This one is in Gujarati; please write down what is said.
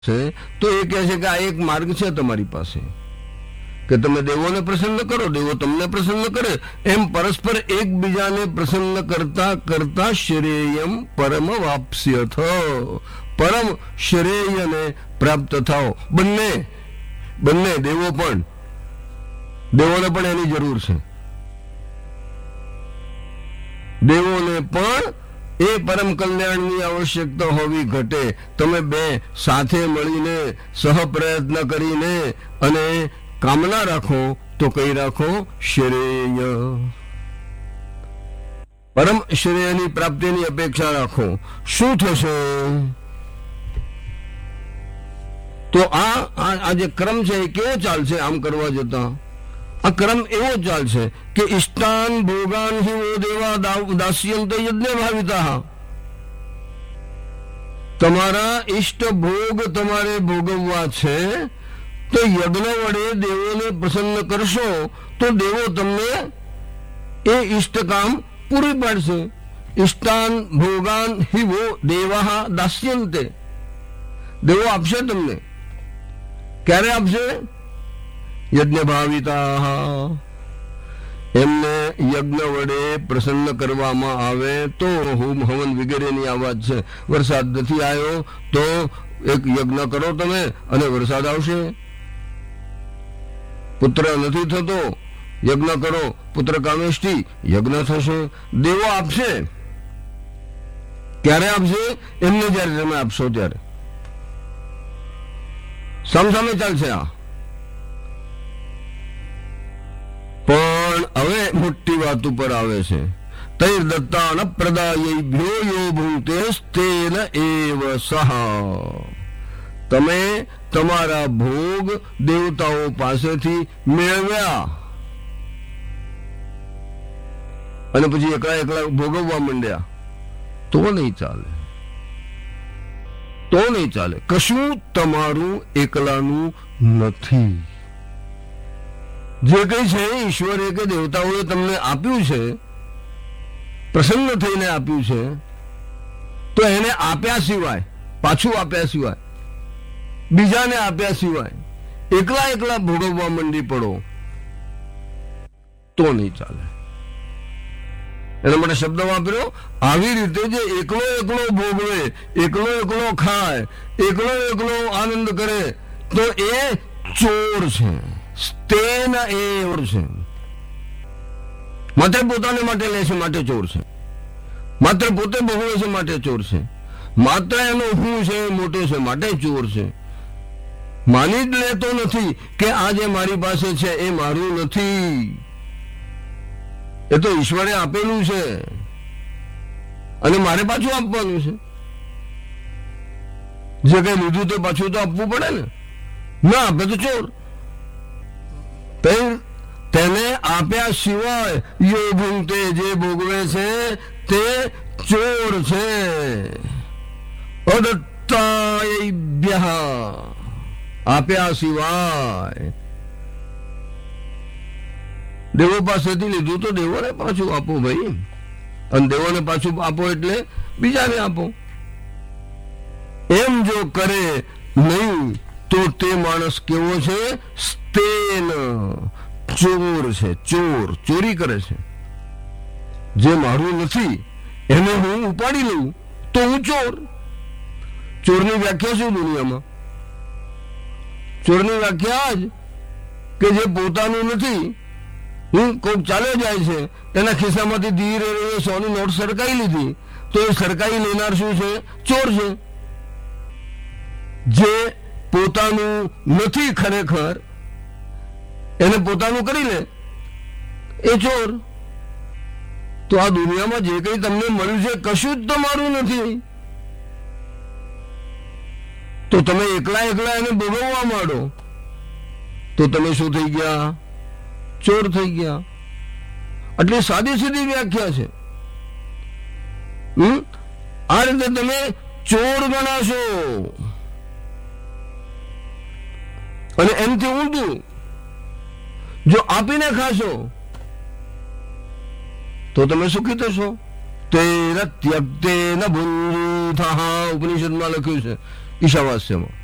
છે તો એ કહે છે કે આ એક માર્ગ છે તમારી પાસે કે તમે દેવોને પ્રસન્ન કરો, દેવો તમને પ્રસન્ન કરે, એમ પરસ્પર એકબીજાને પ્રસન્ન કરતા કરતા શ્રેયમ પરમ વાપ્સ્યથ, પરમ શ્રેયને પ્રાપ્ત થાઓ. બંને દેવોને પણ એની જરૂર છે. દેવોને પણ એ પરમ કલ્યાણની આવશ્યકતા હોવી ઘટે. તમે બે સાથે મળીને સહપ્રયત્ન કરીને અને કામના રાખો તો કઈ રાખો? શ્રેય, પરમ શ્રેયની પ્રાપ્તિની અપેક્ષા રાખો. શું થશે? તો આ જે ક્રમ છે એ કેવો ચાલશે? આમ કરવા જતા આ ક્રમ એવો ચાલશે કે ઇષ્ટાન ભોગાન હિ વો દેવા દાસ્યંતે યજ્ઞ ભાવિતા. તમારા ઇષ્ટ ભોગ તમારે ભોગવવા છે તો યજ્ઞ વડે દેવોને પ્રસન્ન કરશો તો દેવો તમને એ ઇષ્ટ કામ પૂરી પાડશે. ઇષ્ટાન ભોગાન હિ વો દેવા દાસ્યંતે, દેવો આપશે તમને. ક્યારે આપશે? યજ્ઞ ભાવિતા. એમને યજ્ઞ વડે પ્રસન્ન કરવામાં આવે તો હોમ હવન વગેરેની આ વાત છે. વરસાદ નથી આવ્યો તો એક યજ્ઞ કરો તમે અને વરસાદ આવશે. પુત્ર નથી થતો, યજ્ઞ કરો, પુત્ર કામેષ્ટિ, યજ્ઞ થશે. દેવો આપશે. ક્યારે આપશે? એમને જયારે તમે આપશો ત્યારે. સામસામે ચાલશે આ. પણ હવે મોટી વાત ઉપર આવે છે. તૈર દત્તાન પ્રદાયભ્યો યો ભૂતે તેન એવ સહ. તમે તમારા ભોગ દેવતાઓ પાસેથી મેળવ્યા અને પછી એકલા ભોગવવા માંડ્યા તો નહીં ચાલે. તો નહીં ચાલે. કશું તમારું એકલાનું નથી. જે કઈ છે ઈશ્વરે કે દેવતાઓએ તમને આપ્યું છે, પ્રસન્ન થઈને આપ્યું છે, તો એને આપ્યા સિવાય, પાછું આપ્યા સિવાય, બીજાને આપ્યા સિવાય એકલા ભોગવવા મંડી પડો તો નહીં ચાલે. એના માટે શબ્દ વાપર્યો. આવી રીતે જે એકલો ભોગવે, એકલો ખાય, એકલો આનંદ કરે તો એ ચોર છે. તેન એવ છે. માત્ર પોતાને માટે લે છે માટે ચોર છે. માત્ર પોતે ભોગવે છે માટે ચોર છે. માત્ર એનો હું છે મોટો છે માટે ચોર છે. માની જ લેતો નથી કે આ જે મારી પાસે છે એ મારું નથી, એ તો ઈશ્વરે આપેલું છે અને મારે પાછું આપવાનું છે. જે કઈ લીધું તે પાછું તો આપવું પડે ને. ના આપે તો ચોર. તેને આપ્યા સિવાય યો ભૂંગતે, જે ભોગવે છે તે ચોર છે. અદત્તાયભ્યઃ, આપ્યા સિવાય. દેવો પાસેથી લીધું તો દેવોને પાછું આપો ભાઈ, અને દેવોને પાછું આપો એટલે બીજાને આપો. એમ જો કરે નહીં તો તે માણસ કેવો છે? સ્તેન, ચોર છે. ચોરી કરે છે. જે મારું નથી એને હું ઉપાડી લઉં તો હું ચોર. ચોરની વ્યાખ્યા શું દુનિયામાં? ચોરની વ્યાખ્યા જ કે જે પોતાનું નથી, હું કોઈક ચાલ્યો જાય છે, તેના ખિસ્સામાંથી ધીરે સોની નોટ સરકાઈ લીધી તો એ સરકાઈ લેનાર શું છે? ચોર છે. જે પોતાનું નથી ખરેખર એને પોતાનું કરી લે એ ચોર. તો આ દુનિયામાં જે કંઈ તમને મળ્યું છે કશું જ તમારું નથી. તો તમે એકલા એને ભોગવવા માંડો તો તમે શું થઈ ગયા? ચોર થઈ ગયા. આટલી સાદી સીધી વ્યાખ્યા છે. આ રીતે તમે ચોર ગણાશો. અને એમથી ઊંધું જો આપીને ખાશો તો તમે સુખી થશો. તેન ત્યક્તેન ભુંજીથઃ ઉપનિષદમાં લખ્યું છે ઈશાવાસ્યમાં.